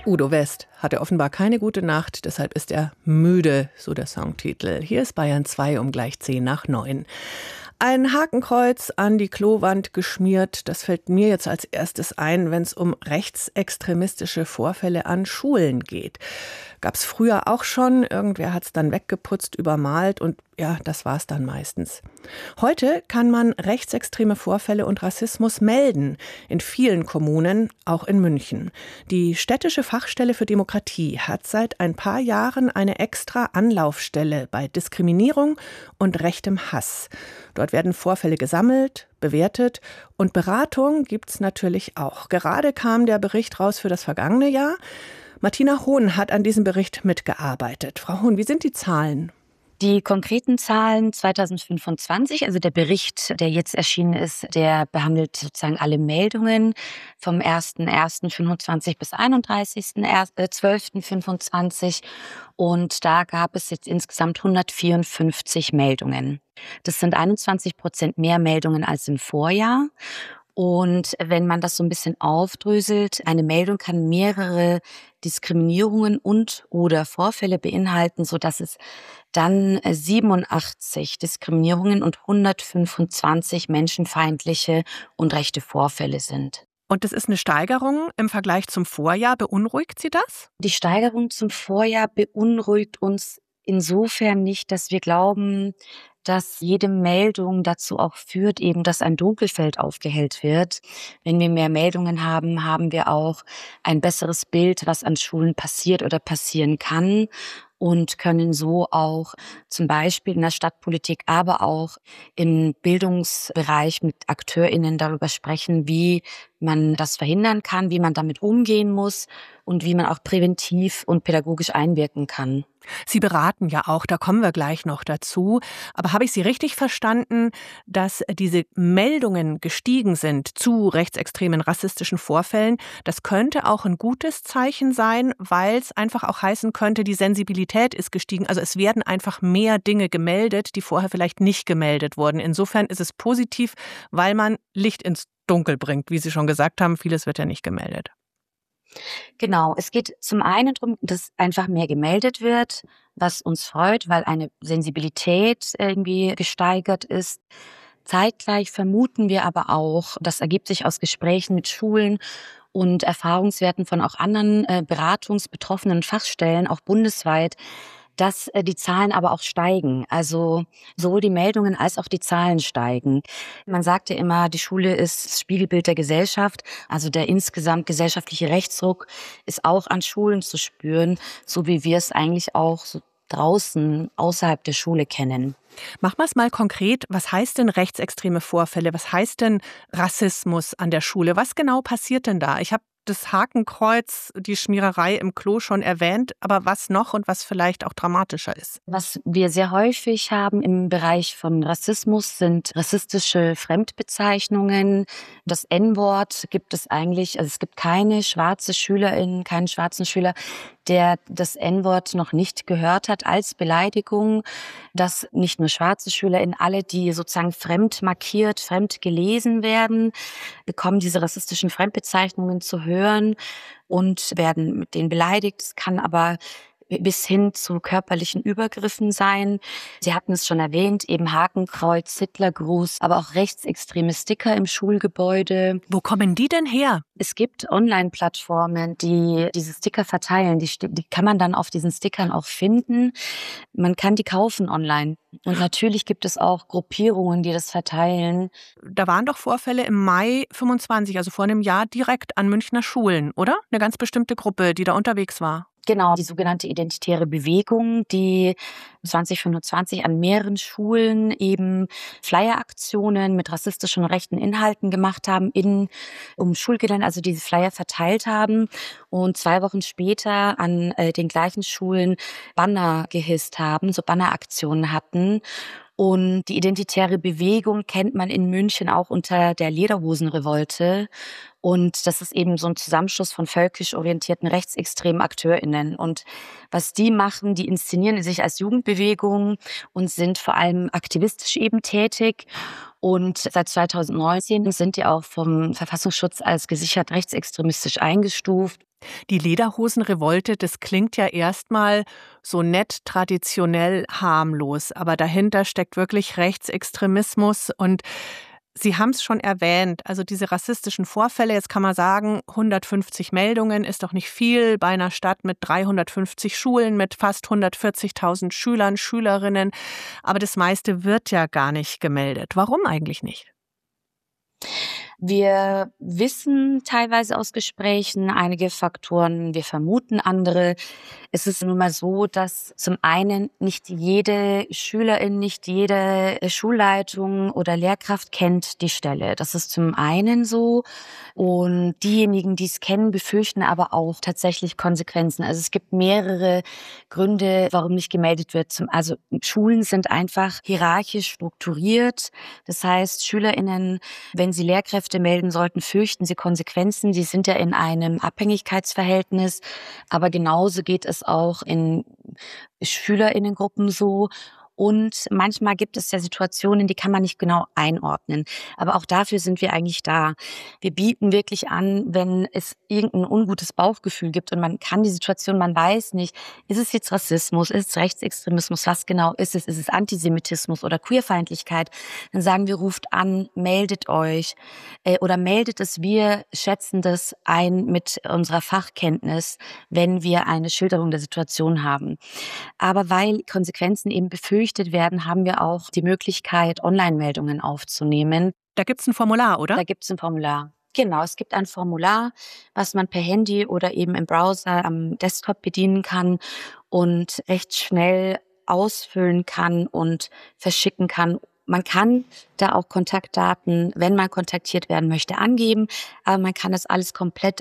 Udo West hatte offenbar keine gute Nacht, deshalb ist er müde, so der Songtitel. Hier ist Bayern 2 um gleich 10:09. Ein Hakenkreuz an die Klowand geschmiert, das fällt mir jetzt als erstes ein, wenn es um rechtsextremistische Vorfälle an Schulen geht. Gab es früher auch schon, irgendwer hat es dann weggeputzt, übermalt und ja, das war es dann meistens. Heute kann man rechtsextreme Vorfälle und Rassismus melden, in vielen Kommunen, auch in München. Die städtische Fachstelle für Demokratie hat seit ein paar Jahren eine extra Anlaufstelle bei Diskriminierung und rechtem Hass. Dort werden Vorfälle gesammelt, bewertet und Beratung gibt's natürlich auch. Gerade kam der Bericht raus für das vergangene Jahr. Martina Hohn hat an diesem Bericht mitgearbeitet. Frau Hohn, wie sind die Zahlen? Die konkreten Zahlen 2025, also der Bericht, der jetzt erschienen ist, der behandelt sozusagen alle Meldungen vom 1.1.25 bis 31.12.25. Und da gab es jetzt insgesamt 154 Meldungen. Das sind 21% mehr Meldungen als im Vorjahr. Und wenn man das so ein bisschen aufdröselt, eine Meldung kann mehrere Diskriminierungen und oder Vorfälle beinhalten, sodass es dann 87 Diskriminierungen und 125 menschenfeindliche und rechte Vorfälle sind. Und das ist eine Steigerung im Vergleich zum Vorjahr. Beunruhigt Sie das? Die Steigerung zum Vorjahr beunruhigt uns insofern nicht, dass wir glauben, dass jede Meldung dazu auch führt, eben, dass ein Dunkelfeld aufgehellt wird. Wenn wir mehr Meldungen haben, haben wir auch ein besseres Bild, was an Schulen passiert oder passieren kann und können so auch zum Beispiel in der Stadtpolitik, aber auch im Bildungsbereich mit AkteurInnen darüber sprechen, wie man das verhindern kann, wie man damit umgehen muss und wie man auch präventiv und pädagogisch einwirken kann. Sie beraten ja auch, da kommen wir gleich noch dazu. Aber habe ich Sie richtig verstanden, dass diese Meldungen gestiegen sind zu rechtsextremen rassistischen Vorfällen? Das könnte auch ein gutes Zeichen sein, weil es einfach auch heißen könnte, die Sensibilität ist gestiegen. Also es werden einfach mehr Dinge gemeldet, die vorher vielleicht nicht gemeldet wurden. Insofern ist es positiv, weil man Licht ins Dunkel bringt, wie Sie schon gesagt haben. Vieles wird ja nicht gemeldet. Genau, es geht zum einen darum, dass einfach mehr gemeldet wird, was uns freut, weil eine Sensibilität irgendwie gesteigert ist. Zeitgleich vermuten wir aber auch, das ergibt sich aus Gesprächen mit Schulen und Erfahrungswerten von auch anderen beratungsbetroffenen Fachstellen, auch bundesweit, dass die Zahlen aber auch steigen. Also sowohl die Meldungen als auch die Zahlen steigen. Man sagt ja immer, die Schule ist das Spiegelbild der Gesellschaft. Also der insgesamt gesellschaftliche Rechtsruck ist auch an Schulen zu spüren, so wie wir es eigentlich auch so draußen außerhalb der Schule kennen. Machen wir es mal konkret. Was heißt denn rechtsextreme Vorfälle? Was heißt denn Rassismus an der Schule? Was genau passiert denn da? Ich habe das Hakenkreuz, die Schmiererei im Klo schon erwähnt, aber was noch und was vielleicht auch dramatischer ist? Was wir sehr häufig haben im Bereich von Rassismus sind rassistische Fremdbezeichnungen. Das N-Wort gibt es eigentlich, also es gibt keine schwarze Schülerin, keinen schwarzen Schüler, der das N-Wort noch nicht gehört hat als Beleidigung, dass nicht nur schwarze SchülerInnen, alle, die sozusagen fremd markiert, fremd gelesen werden, bekommen diese rassistischen Fremdbezeichnungen zu hören und werden mit denen beleidigt. Es kann aber bis hin zu körperlichen Übergriffen sein. Sie hatten es schon erwähnt, eben Hakenkreuz, Hitlergruß, aber auch rechtsextreme Sticker im Schulgebäude. Wo kommen die denn her? Es gibt Online-Plattformen, die diese Sticker verteilen. Die kann man dann auf diesen Stickern auch finden. Man kann die kaufen online. Und natürlich gibt es auch Gruppierungen, die das verteilen. Da waren doch Vorfälle im Mai 25, also vor einem Jahr, direkt an Münchner Schulen, oder? Eine ganz bestimmte Gruppe, die da unterwegs war. Genau, die sogenannte Identitäre Bewegung, die 2025 an mehreren Schulen eben Flyer-Aktionen mit rassistischen und rechten Inhalten gemacht haben, um Schulgelände, also diese Flyer verteilt haben und 2 Wochen später an den gleichen Schulen Banner gehisst haben, so Banneraktionen hatten. Und die Identitäre Bewegung kennt man in München auch unter der Lederhosenrevolte. Und das ist eben so ein Zusammenschluss von völkisch orientierten rechtsextremen AkteurInnen. Und was die machen, die inszenieren sich als Jugendbewegung und sind vor allem aktivistisch eben tätig. Und seit 2019 sind die auch vom Verfassungsschutz als gesichert rechtsextremistisch eingestuft. Die Lederhosenrevolte, das klingt ja erstmal so nett, traditionell, harmlos, aber dahinter steckt wirklich Rechtsextremismus und Sie haben es schon erwähnt, also diese rassistischen Vorfälle, jetzt kann man sagen, 150 Meldungen ist doch nicht viel bei einer Stadt mit 350 Schulen, mit fast 140.000 Schülern, Schülerinnen, aber das meiste wird ja gar nicht gemeldet. Warum eigentlich nicht? Wir wissen teilweise aus Gesprächen einige Faktoren, wir vermuten andere. Es ist nun mal so, dass zum einen nicht jede Schülerin, nicht jede Schulleitung oder Lehrkraft kennt die Stelle. Das ist zum einen so. Und diejenigen, die es kennen, befürchten aber auch tatsächlich Konsequenzen. Also es gibt mehrere Gründe, warum nicht gemeldet wird. Also Schulen sind einfach hierarchisch strukturiert. Das heißt, SchülerInnen, wenn sie Lehrkräfte melden sollten, fürchten sie Konsequenzen. Sie sind ja in einem Abhängigkeitsverhältnis. Aber genauso geht es auch in SchülerInnengruppen so. Und manchmal gibt es ja Situationen, die kann man nicht genau einordnen. Aber auch dafür sind wir eigentlich da. Wir bieten wirklich an, wenn es irgendein ungutes Bauchgefühl gibt und man kann die Situation, man weiß nicht, ist es jetzt Rassismus, ist es Rechtsextremismus, was genau ist es? Ist es Antisemitismus oder Queerfeindlichkeit? Dann sagen wir, ruft an, meldet euch oder meldet es. Wir schätzen das ein mit unserer Fachkenntnis, wenn wir eine Schilderung der Situation haben. Aber weil Konsequenzen eben befürchtet werden, haben wir auch die Möglichkeit, Online-Meldungen aufzunehmen. Da gibt's ein Formular, oder? Da gibt's ein Formular. Genau, es gibt ein Formular, was man per Handy oder eben im Browser am Desktop bedienen kann und recht schnell ausfüllen kann und verschicken kann. Man kann da auch Kontaktdaten, wenn man kontaktiert werden möchte, angeben, aber man kann das alles komplett